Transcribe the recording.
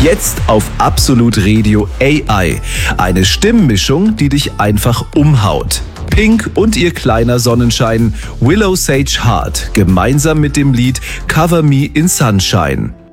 Jetzt auf Absolut Radio AI. Eine Stimmmischung, die dich einfach umhaut. Pink und ihr kleiner Sonnenschein, Willow Sage Heart, gemeinsam mit dem Lied Cover Me in Sunshine.